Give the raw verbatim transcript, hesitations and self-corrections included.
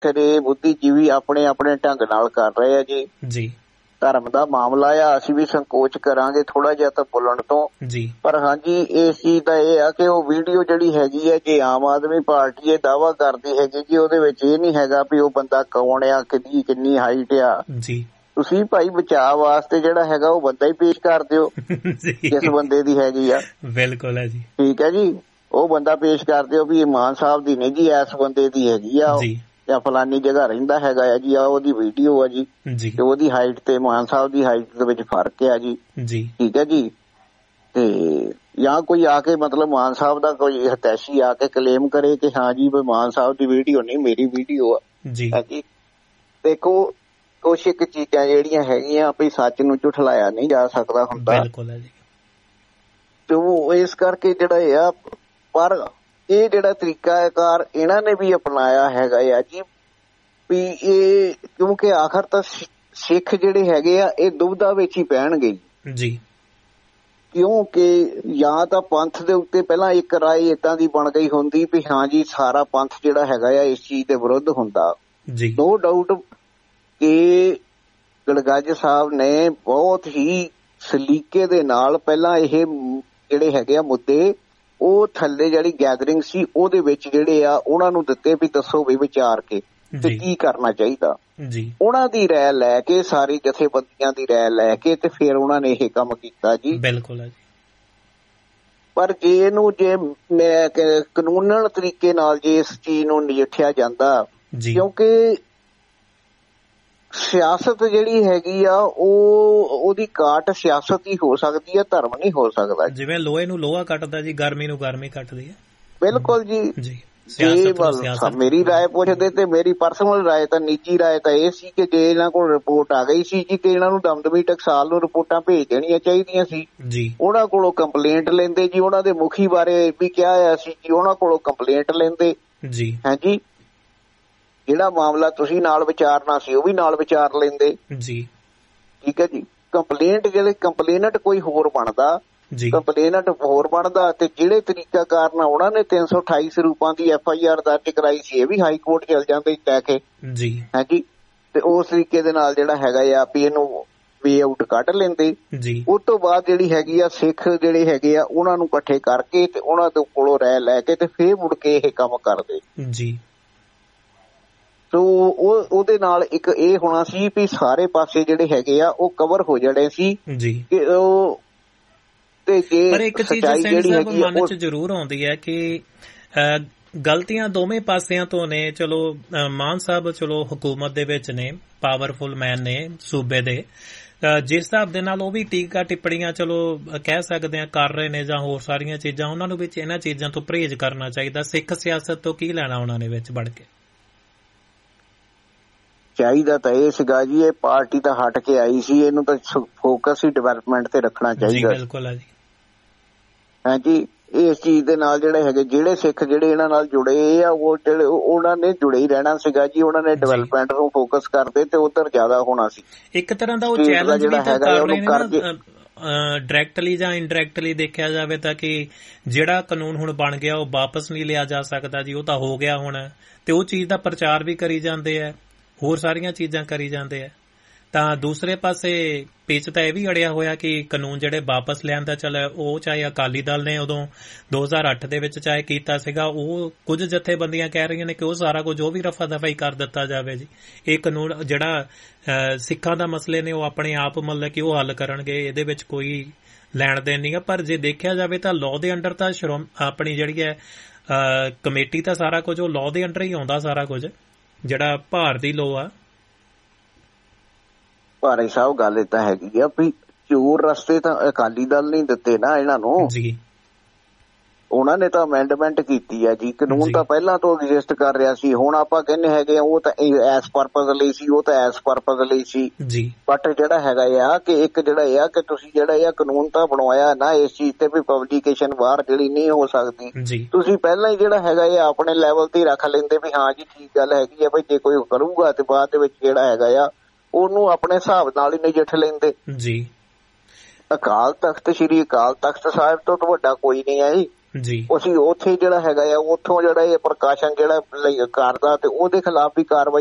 ਸਾਰੇ ਬੁੱਧੀਜੀਵੀ ਆਪਣੇ ਆਪਣੇ ਢੰਗ ਨਾਲ ਕਰ ਰਹੇ ਆ ਜੀ ਜੀ ਧਰਮ ਦਾ ਮਾਮਲਾ ਆ। ਅਸੀਂ ਵੀ ਸੰਕੋਚ ਕਰਾਂਗੇ ਥੋੜਾ ਜਿਹਾ ਤਾਂ ਬੋਲਣ ਤੋਂ ਜੀ, ਪਰ ਹਾਂਜੀ ਇਸ ਚੀਜ਼ ਦਾ ਇਹ ਆ ਕਿ ਉਹ ਵੀਡੀਓ ਜਿਹੜੀ ਹੈਗੀ ਹੈ ਜੇ ਆਮ ਆਦਮੀ ਪਾਰਟੀ ਇਹ ਦਾਅਵਾ ਕਰਦੀ ਹੈਗੀ ਜੀ ਉਹਦੇ ਵਿੱਚ ਇਹ ਨਹੀਂ ਹੈਗਾ ਵੀ ਉਹ ਬੰਦਾ ਕੌਣ ਆ, ਕਿੰਨੀ ਕਿੰਨੀ ਹਾਈਟ ਆ ਜੀ ਤੁਸੀਂ ਭਾਈ ਬਚਾਅ ਵਾਸਤੇ ਜਿਹੜਾ ਹੈਗਾ ਉਹ ਬੰਦਾ ਹੀ ਪੇਸ਼ ਕਰ ਦਿਓ ਜਿਸ ਬੰਦੇ ਦੀ ਹੈਗੀ ਆ। ਬਿਲਕੁਲ ਹੈ ਜੀ, ਠੀਕ ਹੈ ਜੀ, ਉਹ ਬੰਦਾ ਪੇਸ਼ ਕਰ ਦਿਓ ਵੀ ਇਹ ਮਾਨ ਸਾਹਿਬ ਦੀ ਨਹੀਂ ਜੀ ਇਸ ਬੰਦੇ ਦੀ ਹੈਗੀ ਆ ਜਾਂ ਫਲਾਨੀ ਜਗ੍ਹਾ ਰਹਿੰਦਾ ਹੈਗਾ ਆ ਜੀ, ਆ ਉਹਦੀ ਵੀਡੀਓ ਆ ਜੀ ਤੇ ਉਹਦੀ ਹਾਈਟ ਤੇ ਮਾਨ ਸਾਹਿਬ ਦੀ ਹਾਈਟ ਦੇ ਵਿੱਚ ਫਰਕ ਆ ਜੀ। ਠੀਕ ਹੈ ਜੀ, ਤੇ ਜਾਂ ਕੋਈ ਆ ਕੇ ਮਤਲਬ ਮਾਨ ਸਾਹਿਬ ਦਾ ਕੋਈ ਹਤੈਸ਼ੀ ਆ ਕੇ ਕਲੇਮ ਕਰੇ ਕਿ ਹਾਂ ਜੀ ਵੀ ਮਾਨ ਸਾਹਿਬ ਦੀ ਵੀਡੀਓ ਨਹੀਂ ਮੇਰੀ ਵੀਡੀਓ ਆ ਜੀ। ਦੇਖੋ ਕੁਛ ਇੱਕ ਚੀਜ਼ਾਂ ਜਿਹੜੀਆਂ ਹੈਗੀਆਂ ਵੀ ਸੱਚ ਨੂੰ ਝੁਠਲਾਇਆ ਨਹੀਂ ਜਾ ਸਕਦਾ ਹੁੰਦਾ ਤੇ ਉਹ ਇਸ ਕਰਕੇ ਜਿਹੜਾ ਆ। ਪਰ ਇਹ ਜਿਹੜਾ ਤਰੀਕਾ ਕਾਰ ਇਹਨਾਂ ਨੇ ਵੀ ਅਪਣਾਇਆ ਹੈਗਾ ਆ ਜੀ ਵੀ ਇਹ ਕਿਉਂਕਿ ਆਖਰ ਤਾਂ ਸਿੱਖ ਜਿਹੜੇ ਹੈਗੇ ਆ ਇਹ ਦੁਬਿਧਾ ਵਿੱਚ ਹੀ ਪੈਣਗੇ ਜੀ ਕਿਉਂਕਿ ਜਾਂ ਤਾਂ ਪੰਥ ਦੇ ਉੱਤੇ ਪਹਿਲਾਂ ਇੱਕ ਰਾਏ ਏਦਾਂ ਦੀ ਬਣ ਗਈ ਹੁੰਦੀ ਵੀ ਹਾਂ ਜੀ ਸਾਰਾ ਪੰਥ ਜਿਹੜਾ ਹੈਗਾ ਆ ਇਸ ਚੀਜ਼ ਦੇ ਵਿਰੁੱਧ ਹੁੰਦਾ। ਨੋ ਡਾਊਟ ਕਿ ਗੜਗੱਜ ਸਾਹਿਬ ਨੇ ਬਹੁਤ ਹੀ ਸਲੀਕੇ ਦੇ ਨਾਲ ਪਹਿਲਾਂ ਇਹ ਜਿਹੜੇ ਹੈਗੇ ਆ ਮੁੱਦੇ ਉਹ ਥੱਲੇ ਜਿਹੜੀ ਗੈਦਰਿੰਗ ਸੀ ਉਹਦੇ ਵਿੱਚ ਜਿਹੜੇ ਆ ਉਹਨਾਂ ਨੂੰ ਦਿੱਤੇ ਵੀ ਦੱਸੋ ਵੀ ਵਿਚਾਰ ਕੇ ਤੇ ਕੀ ਕਰਨਾ ਚਾਹੀਦਾ। ਉਹਨਾਂ ਦੀ ਰਾਏ ਲੈ ਕੇ ਸਾਰੀ ਜਥੇਬੰਦੀਆਂ ਦੀ ਰਾਏ ਲੈ ਕੇ ਤੇ ਫਿਰ ਉਹਨਾਂ ਨੇ ਇਹ ਕੰਮ ਕੀਤਾ ਜੀ। ਬਿਲਕੁਲ। ਪਰ ਜੇ ਇਹਨੂੰ ਜੇ ਕਾਨੂੰਨਨ ਤਰੀਕੇ ਨਾਲ ਜੇ ਇਸ ਚੀਜ਼ ਨੂੰ ਨਜਿੱਠਿਆ ਜਾਂਦਾ ਕਿਉਂਕਿ ਸਿਆਸਤ ਜਿਹੜੀ ਹੈਗੀ ਆ ਉਹ ਉਹਦੀ ਕਾਟ ਸਿਆਸਤ ਹੀ ਹੋ ਸਕਦੀ ਹੈ, ਧਰਮ ਨਹੀਂ ਹੋ ਸਕਦਾ। ਜਿਵੇਂ ਲੋਹੇ ਨੂੰ ਲੋਹਾ ਕੱਟਦਾ ਜੀ ਗਰਮੀ ਨੂੰ ਗਰਮੀ ਕੱਟਦੀ ਹੈ। ਬਿਲਕੁਲ ਜੀ, ਮੇਰੀ ਰਾਏ ਪੁੱਛਦੇ ਤੇ ਮੇਰੀ ਪਰਸਨਲ ਰਾਏ ਤਾਂ ਨਿੱਜੀ ਰਾਏ ਤਾਂ ਇਹ ਸੀ ਕਿ ਜੇ ਇਹਨਾਂ ਕੋਲ ਰਿਪੋਰਟ ਆ ਗਈ ਸੀ ਜੀ ਤੇ ਇਹਨਾਂ ਨੂੰ ਦਮਦਮੀ ਟਕਸਾਲ ਨੂੰ ਰਿਪੋਰਟਾਂ ਭੇਜ ਦੇਣੀਆਂ ਚਾਹੀਦੀਆਂ ਸੀ। ਉਹਨਾਂ ਕੋਲੋਂ ਕੰਪਲੇਂਟ ਲੈਂਦੇ ਜੀ, ਉਹਨਾਂ ਦੇ ਮੁਖੀ ਬਾਰੇ ਵੀ ਕਿਹਾ ਹੋਇਆ ਸੀ ਜੀ ਉਹਨਾਂ ਕੋਲੋਂ ਕੰਪਲੇਂਟ ਲੈਂਦੇ ਜੀ। ਹਾਂਜੀ, ਜਿਹੜਾ ਮਾਮਲਾ ਤੁਸੀਂ ਨਾਲ ਵਿਚਾਰਨਾ ਸੀ ਉਹ ਵੀ ਨਾਲ ਵਿਚਾਰ ਲੈਂਦੇ ਜੀ। ਠੀਕ ਹੈ ਜੀ, ਕੰਪਲੇਂਟ ਜਿਹੜੇ ਕੰਪਲੇਨਟ ਕੋਈ ਹੋਰ ਬਣਦਾ ਕੰਪਲੇਨਟ ਹੋਰ ਬਣਦਾ ਤੇ ਜਿਹੜੇ ਤਰੀਕਾਕਾਰ ਨਾਲ ਉਹਨਾਂ ਨੇ ਤਿੰਨ ਸੌ ਅਠਾਈ ਸਰੂਪਾਂ ਦੀ ਐਫ ਆਈ ਆਰ ਦਰਜ ਕਰਾਈ ਸੀ ਇਹ ਵੀ ਹਾਈ ਕੋਰਟ ਚਲ ਜਾਂਦੇ ਲੈ ਕੇ ਜੀ। ਹਾਂਜੀ, ਤੇ ਉਸ ਤਰੀਕੇ ਦੇ ਨਾਲ ਜਿਹੜਾ ਹੈਗਾ ਆ ਵੀ ਇਹਨੂੰ ਵੇ ਆਊਟ ਕੱਢ ਲੈਂਦੇ ਜੀ। ਉਸ ਤੋਂ ਬਾਅਦ ਜਿਹੜੀ ਹੈਗੀ ਆ ਸਿੱਖ ਜਿਹੜੇ ਹੈਗੇ ਆ ਉਹਨਾਂ ਨੂੰ ਇਕੱਠੇ ਕਰਕੇ ਤੇ ਉਹਨਾਂ ਦੇ ਕੋਲੋਂ ਰਾਏ ਲੈ ਕੇ ਤੇ ਫੇਰ ਮੁੜ ਕੇ ਇਹ ਕੰਮ ਕਰਦੇ ਜੀ। ਸੋ ਉਹ ਉਹਦੇ ਨਾਲ ਇੱਕ ਇਹ ਹੋਣਾ ਸੀ ਵੀ ਸਾਰੇ ਪਾਸੇ ਜਿਹੜੇ ਹੈਗੇ ਆ ਉਹ ਕਵਰ ਹੋ ਜਾਣੇ ਸੀ ਕਿ ਉਹ ਤੇ ਜੇ ਪਰ ਇੱਕ ਚੀਜ਼ ਜਿਹੜੀ ਹੈਗੀ ਮਨ ਚ ਜ਼ਰੂਰ ਆਉਂਦੀ ਹੈ ਕਿ ਗਲਤੀਆਂ ਦੋਵੇਂ ਪਾਸਿਆਂ ਤੋਂ ਨੇ। ਚਲੋ ਮਾਨ ਸਾਹਿਬ ਚਲੋ ਹੁਕੂਮਤ ਦੇ ਵਿੱਚ ਨੇ, ਪਾਵਰਫੁਲ ਮੈਨ ਨੇ ਸੂਬੇ ਦੇ, ਜਿਸ ਹਿਸਾਬ ਦੇ ਨਾਲ ਉਹ ਵੀ ਟੀਕਾ ਟਿੱਪਣੀਆਂ ਚਲੋ ਕਹਿ ਸਕਦੇ ਆ ਕਰ ਰਹੇ ਨੇ ਜਾਂ ਹੋਰ ਸਾਰੀਆਂ ਚੀਜ਼ਾਂ ਉਹਨਾਂ ਨੂੰ ਵਿੱਚ ਇਹਨਾਂ ਚੀਜ਼ਾਂ ਤੋਂ ਪਰਹੇਜ਼ ਕਰਨਾ ਚਾਹੀਦਾ। ਸਿੱਖ ਸਿਆਸਤ ਤੋਂ ਕੀ ਲੈਣਾ ਉਹਨਾਂ ਨੇ ਵਿੱਚ ਵੜ ਕੇ? ਚਾਹੀਦਾ ਤਾਂ ਇਹ ਸੀਗਾ ਜੀ ਇਹ ਪਾਰਟੀ ਤਾਂ ਹਟ ਕੇ ਆਈ ਸੀ, ਇਹਨੂੰ ਤਾਂ ਫੋਕਸ ਹੀ ਡਿਵੈਲਪਮੈਂਟ ਤੇ ਰੱਖਣਾ ਚਾਹੀਦਾ। ਬਿਲਕੁਲ ਹੈ ਜੀ। ਹਾਂਜੀ, ਇਸ ਚੀਜ਼ ਦੇ ਨਾਲ ਜਿਹੜੇ ਹੈਗੇ ਜਿਹੜੇ ਸਿੱਖ ਜਿਹੜੇ ਇਹਨਾਂ ਨਾਲ ਜੁੜੇ ਆ ਉਹ ਜਿਹੜੇ ਉਹਨਾਂ ਨੇ ਜੁੜੇ ਹੀ ਰਹਿਣਾ ਸੀਗਾ ਜੀ। ਉਹਨਾਂ ਨੇ ਡਿਵੈਲਪਮੈਂਟ ਨੂੰ ਫੋਕਸ ਕਰਦੇ ਤੇ ਉੱਧਰ ਜ਼ਿਆਦਾ ਹੋਣਾ ਸੀ। ਇੱਕ ਤਰ੍ਹਾਂ ਦਾ ਉਹ ਚੈਲੰਜ ਵੀ ਤਾਂ ਕਰ ਰਹੇ ਨੇ ਨਾ ਡਾਇਰੈਕਟਲੀ ਜਾਂ ਇਨਡਾਇਰੈਕਟਲੀ ਦੇਖਿਆ ਜਾਵੇ ਤਾਂ ਕਿ ਜਿਹੜਾ ਕਾਨੂੰਨ ਹੁਣ ਬਣ ਗਿਆ ਉਹ ਵਾਪਸ ਨਹੀਂ ਲਿਆ ਜਾ ਸਕਦਾ ਜੀ, ਉਹ ਤਾਂ ਹੋ ਗਿਆ ਹੁਣ, ਤੇ ਉਹ ਚੀਜ਼ ਦਾ ਪ੍ਰਚਾਰ ਵੀ ਕਰੀ ਜਾਂਦੇ ਆ, ਹੋਰ ਸਾਰੀਆਂ ਚੀਜ਼ਾਂ ਕਰੀ ਜਾਂਦੇ ਆ। ਤਾਂ ਦੂਸਰੇ ਪਾਸੇ ਪਿੱਛ ਤਾਂ ਇਹ ਵੀ ਅੜਿਆ ਹੋਇਆ ਕਿ ਕਾਨੂੰਨ ਜਿਹੜੇ ਵਾਪਸ ਲਿਆਂਦਾ ਚੱਲ ਉਹ ਚਾਹੇ ਅਕਾਲੀ ਦਲ ਨੇ ਉਦੋਂ ਦੋ ਹਜ਼ਾਰ ਅੱਠ ਦੇ ਵਿੱਚ ਚਾਹੇ ਕੀਤਾ ਸੀਗਾ, ਉਹ ਕੁਝ ਜਥੇਬੰਦੀਆਂ ਕਹਿ ਰਹੀਆਂ ਨੇ ਕਿ ਉਹ ਸਾਰਾ ਕੁਝ ਉਹ ਵੀ ਰਫਾ ਦਫਾਈ ਕਰ ਦਿੱਤਾ ਜਾਵੇ ਜੀ। ਇਹ ਕਾਨੂੰਨ ਜਿਹੜਾ ਸਿੱਖਾਂ ਦਾ ਮਸਲੇ ਨੇ ਉਹ ਆਪਣੇ ਆਪ ਮਤਲਬ ਕਿ ਉਹ ਹੱਲ ਕਰਨਗੇ, ਇਹਦੇ ਵਿੱਚ ਕੋਈ ਲੈਣ ਦੇਣ ਨਹੀਂ ਆ। ਪਰ ਜੇ ਦੇਖਿਆ ਜਾਵੇ ਤਾਂ ਲਾਅ ਦੇ ਅੰਡਰ ਤਾਂ ਸ਼ਰਮ ਆਪਣੀ ਜਿਹੜੀ ਹੈ ਕਮੇਟੀ ਤਾਂ ਸਾਰਾ ਕੁਝ ਉਹ ਲਾਅ ਦੇ ਅੰਡਰ ਹੀ ਆਉਂਦਾ ਸਾਰਾ ਕੁਝ, ਜਿਹੜਾ ਭਾਰ ਦੀ ਲੋ ਆ। ਭਾਰੇ ਸਾਹਿਬ ਗੱਲ ਏਦਾਂ ਹੈਗੀ ਆ ਵੀ ਚੋਰ ਰਸਤੇ ਤਾਂ ਅਕਾਲੀ ਦਲ ਨਹੀਂ ਦਿੱਤੇ ਨਾ ਇਹਨਾਂ ਨੂੰ ਜੀ, ਉਹਨਾਂ ਨੇ ਤਾਂ ਅਮੈਂਡਮੈਂਟ ਕੀਤੀ ਆ ਜੀ। ਕਾਨੂੰਨ ਤਾਂ ਪਹਿਲਾਂ ਤੋਂ ਐਗਜ਼ਿਸਟ ਕਰ ਰਿਹਾ ਸੀ, ਹੁਣ ਆਪਾਂ ਕਹਿੰਦੇ ਹੈਗੇ ਉਹ ਤਾਂ ਐਸ ਪਰਪਜ਼ ਲਈ ਸੀ, ਉਹ ਤਾਂ ਐਸ ਪਰਪਜ਼ ਲਈ ਸੀ ਜੀ। ਬਟ ਜਿਹੜਾ ਹੈਗਾ ਆ ਕਿ ਇੱਕ ਜਿਹੜਾ ਆ ਕਿ ਤੁਸੀਂ ਜਿਹੜਾ ਆ ਕਾਨੂੰਨ ਤਾਂ ਬਣਵਾਇਆ ਨਾ ਇਸ ਚੀਜ਼ ਤੇ ਵੀ ਪਬਲੀਕੇਸ਼ਨ ਬਾਹਰ ਜਿਹੜੀ ਨਹੀਂ ਹੋ ਸਕਦੀ, ਤੁਸੀਂ ਪਹਿਲਾਂ ਹੀ ਜਿਹੜਾ ਹੈਗਾ ਆ ਆਪਣੇ ਲੈਵਲ ਤੇ ਰੱਖ ਲੈਂਦੇ ਵੀ ਹਾਂ ਜੀ ਠੀਕ ਗੱਲ ਹੈਗੀ ਆ ਵੀ ਜੇ ਕੋਈ ਕਰੂਗਾ ਤੇ ਬਾਅਦ ਦੇ ਵਿੱਚ ਜਿਹੜਾ ਹੈਗਾ ਆ ਉਹਨੂੰ ਆਪਣੇ ਹਿਸਾਬ ਨਾਲ ਹੀ ਨਜਿੱਠ ਲੈਂਦੇ ਜੀ। ਅਕਾਲ ਤਖਤ, ਸ਼੍ਰੀ ਅਕਾਲ ਤਖਤ ਸਾਹਿਬ ਤੋਂ ਵੱਡਾ ਕੋਈ ਨਹੀਂ ਹੈ ਜੀ। ਜੀ ਅਸੀਂ ਉੱਥੇ ਜਿਹੜਾ ਹੈਗਾ ਆ ਉੱਥੋਂ ਜਿਹੜਾ ਇਹ ਪ੍ਰਕਾਸ਼ਨ ਜਿਹੜਾ ਕਰਦਾ ਤੇ ਉਹਦੇ ਖਿਲਾਫ ਵੀ ਕਾਰਵਾਈ